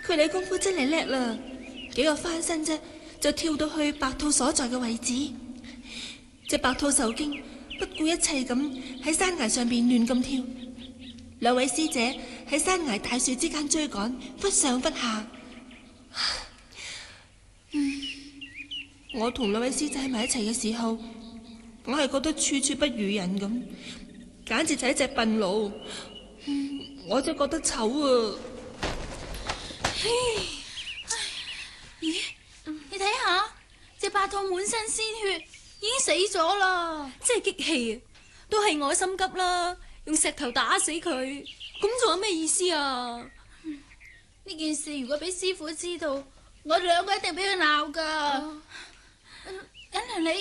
佢哋功夫真係叻啦，幾個翻身啫，就跳到去白兔所在嘅位置。隻白兔受驚，不顧一切咁喺山崖上邊亂咁跳。兩位師姐喺山崖大樹之間追趕，忽上忽下。我同兩位師姐喺埋一齊嘅時候，我係覺得處處不如人咁，簡直就係一隻笨佬。我真係覺得醜啊！ 咦，你睇下，隻白兔滿身鮮血，已經死咗啦！ 真係激氣啊！都係我心急啦，用石頭打死佢，咁仲有咩意思啊？ 呢件事如果俾師傅知道，我哋兩個一定俾佢鬧噶。欣娘你，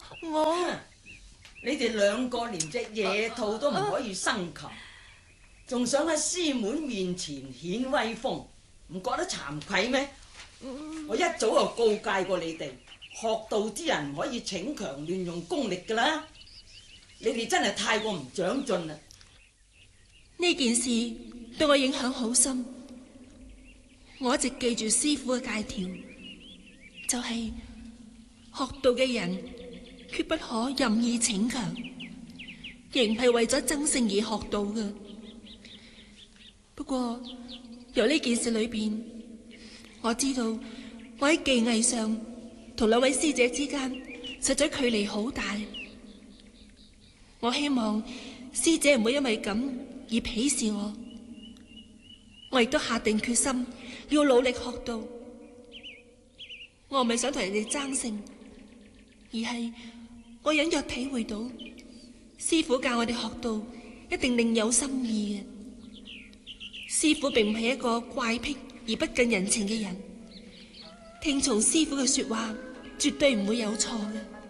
你哋兩個連隻野兔都唔可以生擒，仲想喺師妹面前顯威風，唔覺得慚愧咩？我一早就告誡過你哋，學道之人唔可以逞強亂用功力噶啦。你哋真係太過唔長進啦！ 呢件事對我影響好深，我一直記住師傅嘅戒條，就係學道嘅人決不可任意逞強，亦唔係為咗爭勝而學道嘅。不過由呢件事裏邊，我知道我喺技藝上同兩位師姐之間實在距離好大。我希望師姐唔會因為咁而鄙視我。我亦都下定決心要努力學道。我唔係想同人哋爭勝，而係我隱約體會到師傅教我哋學道一定另有心意嘅。師傅並唔係一個怪癖而不近人情嘅人，聽從師傅嘅說話絕對唔會有錯嘅。